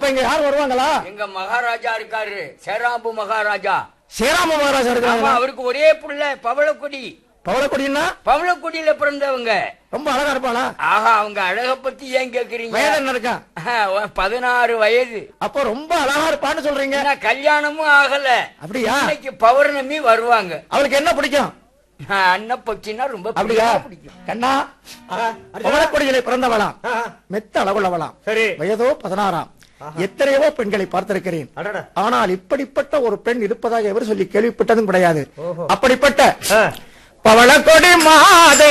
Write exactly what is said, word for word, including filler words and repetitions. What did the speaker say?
இங்க யார் வருவாங்களா? எங்க மகாராஜா இருக்காரு, சேராம்பு மகாராஜா. சேராம்பு மகாராஜா இருக்காங்க. அவருக்கு ஒரே புள்ள பவளக்குடி. பவளக்குடின்னா பவளக்குடியில பிறந்தவங்க. ரொம்ப அழகா இருப்பாளா? ஆஹா, அவங்க அழக பத்தி ஏன் கேக்குறீங்க? வயது என்ன இருக்கா? பதினாறு வயது. அப்போ ரொம்ப அழகா இருப்பான்னு சொல்றீங்க. கல்யாணமும் ஆகல. அப்படியா? இன்னைக்கு பௌர்ணமி வருவாங்க. அவளுக்கு என்ன பிடிக்கும்? அண்ணன் பச்சினா ரொம்ப அப்படியா? பிடிக்கும். கண்ணா, பவளக்குடியிலே பிறந்தவளாம், மெத்த அளவுள்ளவளாம், வயதோ பதினாறாம். எத்தனையோ பெண்களை பார்த்திருக்கிறேன். ஆனால் இப்படிப்பட்ட ஒரு பெண் இருப்பதாக எவர் சொல்லி கேள்விப்பட்டதும் கிடையாது. அப்படிப்பட்ட பவளக்கொடி மாதே